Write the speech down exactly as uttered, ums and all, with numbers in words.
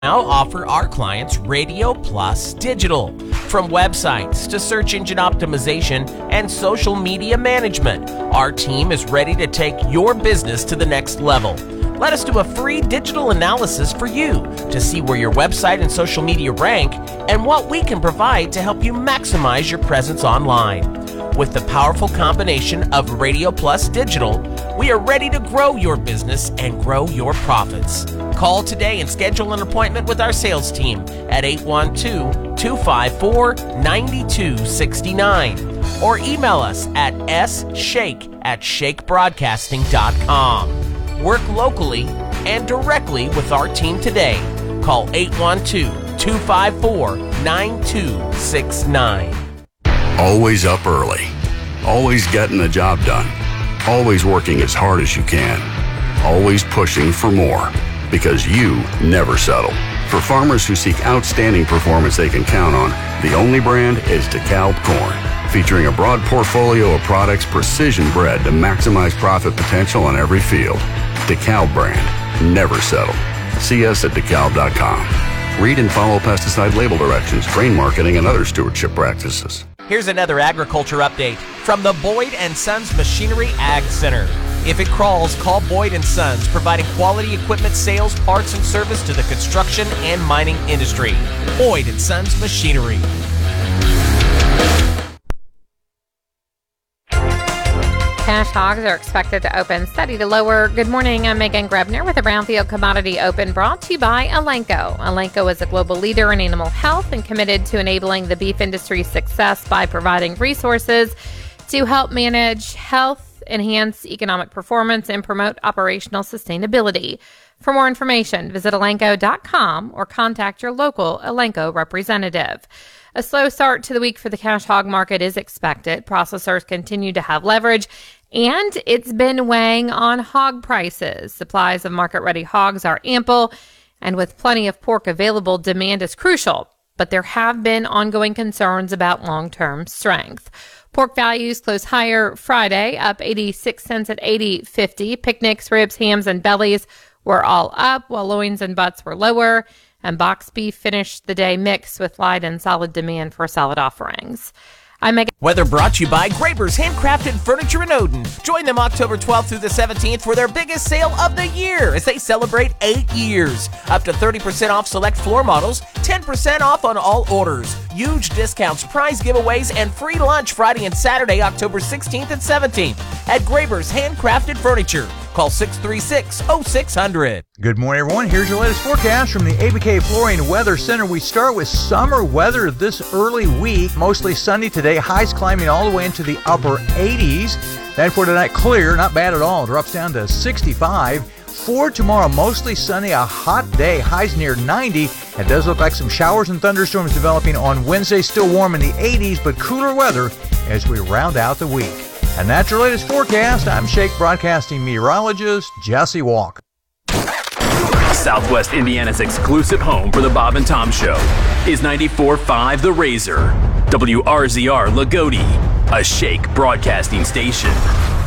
now offer our clients Radio Plus Digital. From websites to search engine optimization and social media management, our team is ready to take your business to the next level. Let us do a free digital analysis for you to see where your website and social media rank and what we can provide to help you maximize your presence online. With the powerful combination of Radio Plus Digital, we are ready to grow your business and grow your profits. Call today and schedule an appointment with our sales team at eight one two, two five four, nine two six nine or email us at s shake at shake broadcasting dot com. Work locally and directly with our team today. Call eight one two, two five four, nine two six nine. Always up early. Always getting the job done. Always working as hard as you can. Always pushing for more. Because you never settle. For farmers who seek outstanding performance they can count on, the only brand is DeKalb Corn. Featuring a broad portfolio of products precision bred to maximize profit potential on every field. DeKalb brand. Never settle. See us at dekalb dot com. Read and follow pesticide label directions, grain marketing, and other stewardship practices. Here's another agriculture update from the Boyd and Sons Machinery Ag Center. If it crawls, call Boyd and Sons, providing quality equipment sales, parts, and service to the construction and mining industry. Boyd and Sons Machinery. Cash hogs are expected to open steady to lower. Good morning, I'm Megan Grebner with a Brownfield Commodity Open brought to you by Elanco. Elanco is a global leader in animal health and committed to enabling the beef industry's success by providing resources to help manage health, enhance economic performance, and promote operational sustainability. For more information, visit elanco dot com or contact your local Elanco representative. A slow start to the week for the cash hog market is expected. Processors continue to have leverage, and it's been weighing on hog prices. Supplies of market-ready hogs are ample, and with plenty of pork available, demand is crucial. But there have been ongoing concerns about long-term strength. Pork values closed higher Friday, up eighty-six cents at eighty fifty. Picnics, ribs, hams, and bellies were all up, while loins and butts were lower. And box beef finished the day mixed with light and solid demand for salad offerings. I'm Megan. Weather brought to you by Graber's Handcrafted Furniture in Odin. Join them October twelfth through the seventeenth for their biggest sale of the year as they celebrate eight years. Up to thirty percent off select floor models, ten percent off on all orders. Huge discounts, prize giveaways, and free lunch Friday and Saturday, October sixteenth and seventeenth at Graber's Handcrafted Furniture. Call six three six, oh six hundred. Good morning, everyone. Here's your latest forecast from the A B K Flooring Weather Center. We start with summer weather this early week. Mostly sunny today. Highs climbing all the way into the upper eighties. Then for tonight, clear. Not bad at all. Drops down to sixty-five. For tomorrow, mostly sunny. A hot day. Highs near ninety. It does look like some showers and thunderstorms developing on Wednesday. Still warm in the eighties, but cooler weather as we round out the week. And that's your latest forecast. I'm Shake Broadcasting meteorologist Jesse Walk. Southwest Indiana's exclusive home for the Bob and Tom Show is ninety-four point five The Razor. W R Z R Lagodi, a Shake Broadcasting station.